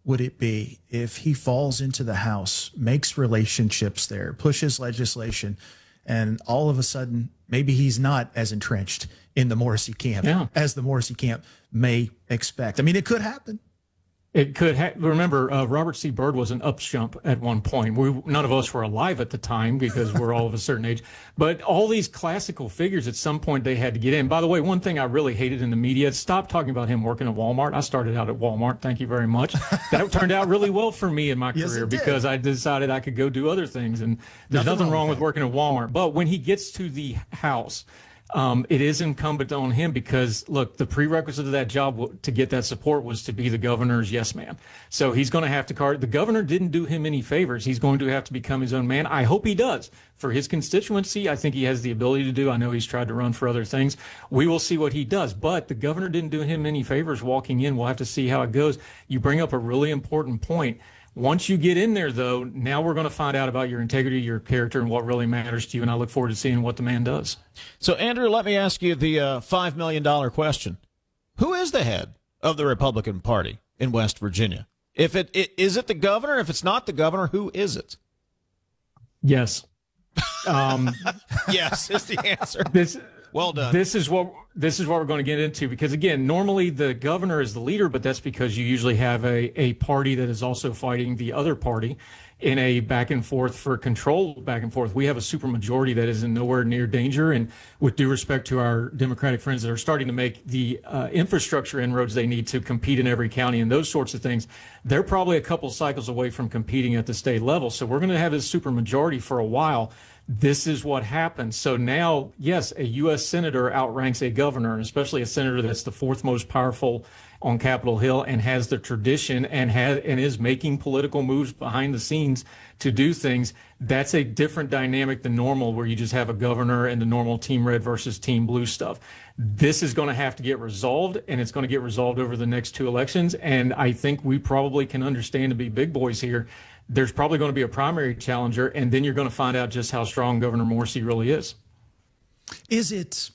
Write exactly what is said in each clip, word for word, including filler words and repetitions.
would it be if he falls into the House, makes relationships there, pushes legislation, and all of a sudden, maybe he's not as entrenched in the Morrissey camp yeah. as the Morrissey camp may expect? I mean, it could happen. It could ha- remember uh, Robert C. Byrd was an upsjump at one point. We none of us were alive at the time because we're all of a certain age. But all these classical figures, at some point, they had to get in. By the way, one thing I really hated in the media: stop talking about him working at Walmart. I started out at Walmart. Thank you very much. That turned out really well for me in my Yes, career it did. because I decided I could go do other things. And there's Nothing nothing, wrong wrong with with working at Walmart. But when he gets to the House, Um, it is incumbent on him because, look, the prerequisite of that job w- to get that support was to be the governor's yes man. So he's going to have to card. The governor didn't do him any favors. He's going to have to become his own man. I hope he does. For his constituency, I think he has the ability to do. I know he's tried to run for other things. We will see what he does. But the governor didn't do him any favors walking in. We'll have to see how it goes. You bring up a really important point. Once you get in there, though, now we're going to find out about your integrity, your character, and what really matters to you. And I look forward to seeing what the man does. So, Andrew, let me ask you the uh, five million dollars question. Who is the head of the Republican Party in West Virginia? If it, it is it the governor? If it's not the governor, who is it? Yes. Um, yes is the answer. This, well done. This is what this is what we're going to get into because, again, normally the governor is the leader, but that's because you usually have a, a party that is also fighting the other party in a back and forth for control back and forth. We have a supermajority that is in nowhere near danger. And with due respect to our Democratic friends that are starting to make the uh, infrastructure inroads they need to compete in every county and those sorts of things, they're probably a couple cycles away from competing at the state level. So we're going to have this supermajority for a while. This is what happens. So now, yes, a U S senator outranks a governor, and especially a senator that's the fourth most powerful on Capitol Hill and has the tradition and has and is making political moves behind the scenes to do things. That's a different dynamic than normal, where you just have a governor and the normal team red versus team blue stuff. This is going to have to get resolved, and it's going to get resolved over the next two elections. And I think we probably can understand to be big boys here. There's probably going to be a primary challenger, and then you're going to find out just how strong Governor Morrissey really is. Is it,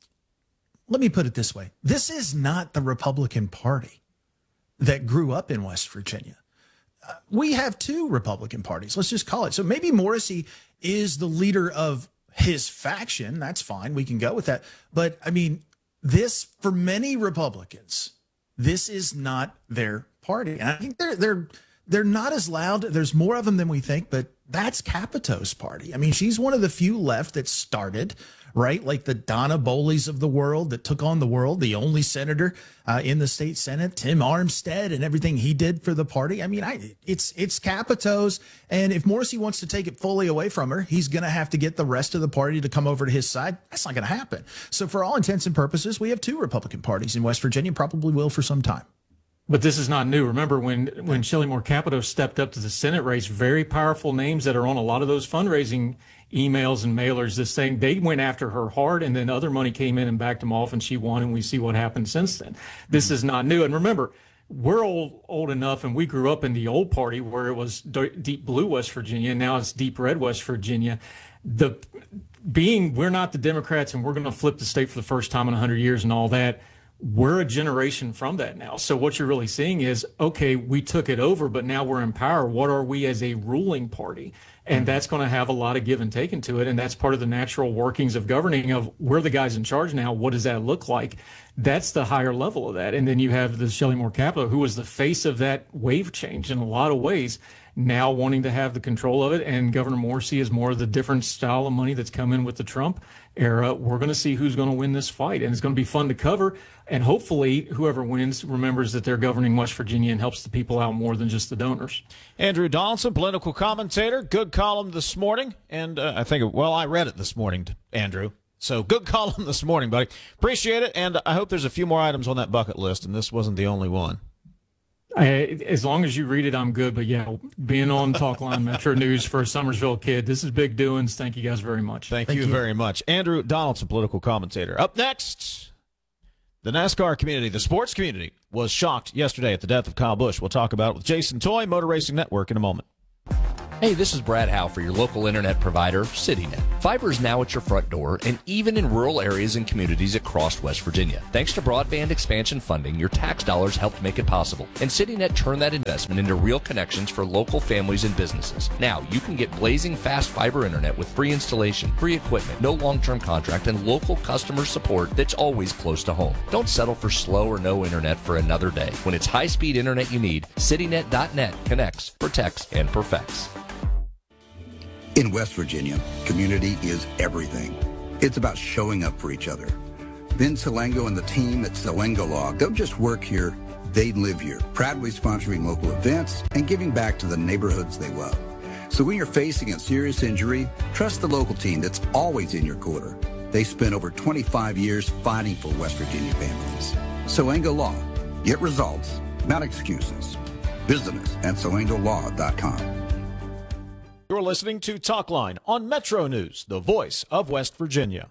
let me put it this way. This is not the Republican Party that grew up in West Virginia. Uh, we have two Republican parties. Let's just call it. So maybe Morrissey is the leader of his faction. That's fine. We can go with that. But I mean, this, for many Republicans, this is not their party. And I think they're, they're, They're not as loud. There's more of them than we think, but that's Capito's party. I mean, she's one of the few left that started, right? Like the Donna Bowleys of the world that took on the world, the only senator uh, in the state Senate, Tim Armstead, and everything he did for the party. I mean, I, it's it's Capito's. And if Morrissey wants to take it fully away from her, he's going to have to get the rest of the party to come over to his side. That's not going to happen. So for all intents and purposes, we have two Republican parties in West Virginia, probably will for some time. But this is not new. Remember when, when Shelley Moore Capito stepped up to the Senate race, very powerful names that are on a lot of those fundraising emails and mailers, this thing, they went after her hard, and then other money came in and backed them off, and she won, and we see what happened since then. This is not new. And remember, we're old, old enough, and we grew up in the old party where it was deep blue West Virginia, and now it's deep red West Virginia. The being we're not the Democrats, and we're going to flip the state for the first time in one hundred years and all that, we're a generation from that now. So what you're really seeing is, okay, we took it over, but now we're in power. What are we as a ruling party? And that's going to have a lot of give and take into it. And that's part of the natural workings of governing, of we're the guys in charge now. What does that look like? That's the higher level of that. And then you have the Shelley Moore Capito, who was the face of that wave change in a lot of ways, now wanting to have the control of it. And Governor Morrissey is more of the different style of money that's come in with the Trump era. We're going to see who's going to win this fight, and it's going to be fun to cover. And hopefully whoever wins remembers that they're governing West Virginia and helps the people out more than just the donors. Andrew Donaldson, political commentator, good column this morning. And uh, I think, well, I read it this morning, Andrew. So good column this morning, buddy. Appreciate it. And I hope there's a few more items on that bucket list, and this wasn't the only one. I, as long as you read it, I'm good. But yeah, being on Talkline Metro News for a Summersville kid, this is big doings. Thank you guys very much. Thank, Thank you, you very much. Andrew Donaldson, political commentator. Up next, the NASCAR community, the sports community, was shocked yesterday at the death of Kyle Busch. We'll talk about it with Jason Toy, Motor Racing Network, in a moment. Hey, this is Brad Howe for your local internet provider, CityNet. Fiber is now at your front door and even in rural areas and communities across West Virginia. Thanks to broadband expansion funding, your tax dollars helped make it possible. And CityNet turned that investment into real connections for local families and businesses. Now, you can get blazing fast fiber internet with free installation, free equipment, no long-term contract, and local customer support that's always close to home. Don't settle for slow or no internet for another day. When it's high-speed internet you need, CityNet dot net connects, protects, and perfects. In West Virginia, community is everything. It's about showing up for each other. Vin Salengo and the team at Salengo Law don't just work here, they live here, proudly sponsoring local events and giving back to the neighborhoods they love. So when you're facing a serious injury, trust the local team that's always in your corner. They spent over twenty-five years fighting for West Virginia families. Salengo Law. Get results, not excuses. Visit us at salengo law dot com. You're listening to Talkline on Metro News, the voice of West Virginia.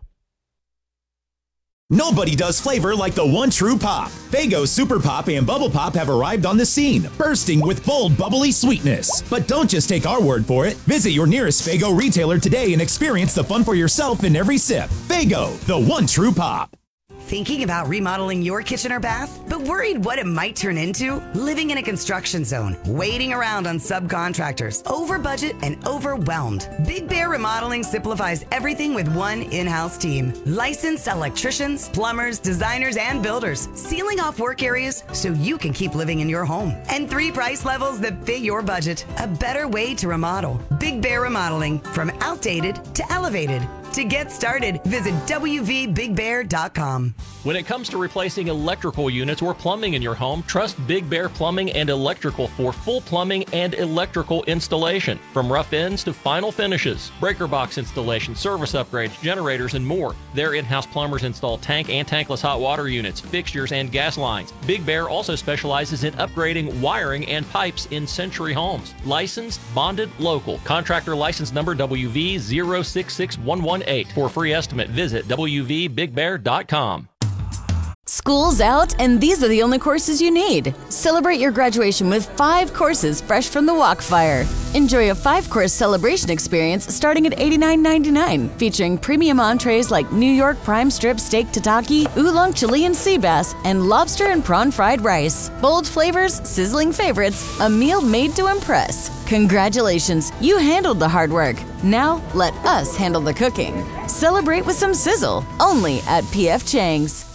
Nobody does flavor like the one true pop. Faygo Super Pop and Bubble Pop have arrived on the scene, bursting with bold, bubbly sweetness. But don't just take our word for it. Visit your nearest Faygo retailer today and experience the fun for yourself in every sip. Faygo, the one true pop. Thinking about remodeling your kitchen or bath, but worried what it might turn into? Living in a construction zone, waiting around on subcontractors, over budget and overwhelmed. Big Bear Remodeling simplifies everything with one in-house team. Licensed electricians, plumbers, designers, and builders, sealing off work areas so you can keep living in your home. And three price levels that fit your budget. A better way to remodel. Big Bear Remodeling, from outdated to elevated. To get started, visit w v big bear dot com. When it comes to replacing electrical units or plumbing in your home, trust Big Bear Plumbing and Electrical for full plumbing and electrical installation. From rough ends to final finishes, breaker box installation, service upgrades, generators, and more. Their in-house plumbers install tank and tankless hot water units, fixtures, and gas lines. Big Bear also specializes in upgrading wiring and pipes in Century Homes. Licensed, bonded, local. Contractor license number W V zero six six one one eight. For a free estimate, visit w v big bear dot com. School's out, and these are the only courses you need. Celebrate your graduation with five courses fresh from the Walkfire. Enjoy a five-course celebration experience starting at eighty-nine ninety-nine, featuring premium entrees like New York prime strip steak tataki, oolong Chilean sea bass, and lobster and prawn fried rice. Bold flavors, sizzling favorites, a meal made to impress. Congratulations, you handled the hard work. Now let us handle the cooking. Celebrate with some sizzle, only at P F Chang's.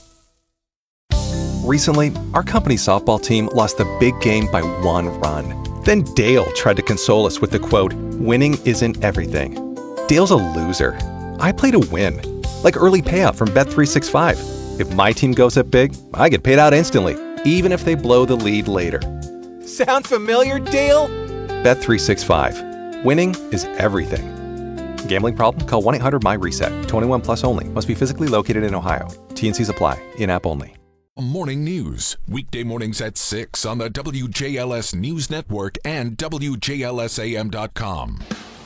Recently, our company softball team lost the big game by one run. Then Dale tried to console us with the quote, "Winning isn't everything." Dale's a loser. I play to win, like early payout from Bet three sixty-five. If my team goes up big, I get paid out instantly, even if they blow the lead later. Sound familiar, Dale? Bet three sixty-five. Winning is everything. Gambling problem? Call one eight hundred M Y RESET. twenty-one plus only. Must be physically located in Ohio. T and Cs apply. In-app only. Morning news. Weekday mornings at six on the W J L S News Network and W J L S A M dot com.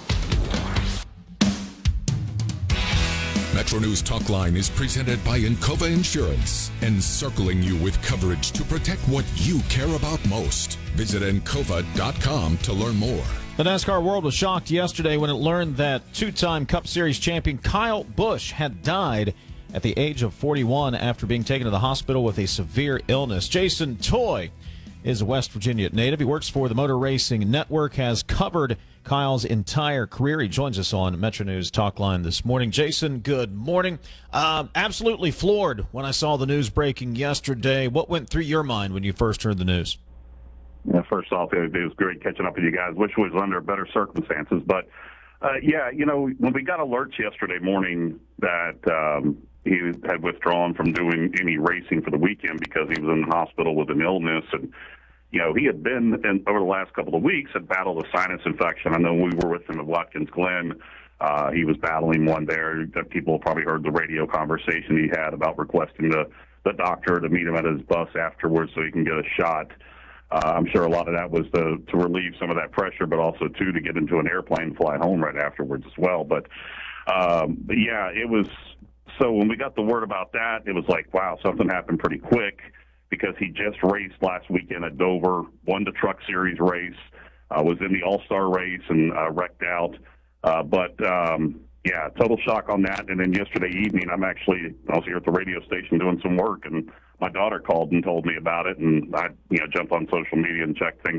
Metro News Talkline is presented by Encova Insurance, encircling you with coverage to protect what you care about most. Visit encova dot com to learn more. The NASCAR world was shocked yesterday when it learned that two-time Cup Series champion Kyle Busch had died at the age of forty-one after being taken to the hospital with a severe illness. Jason Toy is a West Virginia native. He works for the Motor Racing Network, has covered Kyle's entire career. He joins us on Metro News Talkline this morning. Jason, good morning. Uh, absolutely floored when I saw the news breaking yesterday. What went through your mind when you first heard the news? Yeah, first off, it was great catching up with you guys. Wish it was under better circumstances. But, uh, yeah, you know, when we got alerts yesterday morning that um, he had withdrawn from doing any racing for the weekend because he was in the hospital with an illness. And, you know, he had been, in, over the last couple of weeks, had battled a sinus infection. I know we were with him at Watkins Glen. Uh, he was battling one there. People probably heard the radio conversation he had about requesting the, the doctor to meet him at his bus afterwards so he can get a shot. Uh, I'm sure a lot of that was to, to relieve some of that pressure, but also, too, to get into an airplane and fly home right afterwards as well. But, um, but yeah, it was – so when we got the word about that, it was like, wow, something happened pretty quick because he just raced last weekend at Dover, won the Truck Series race, uh, was in the All-Star race and uh, wrecked out. Uh, but, um, yeah, total shock on that. And then yesterday evening, I'm actually, I was here at the radio station doing some work, and my daughter called and told me about it, and I, you know, jumped on social media and checked things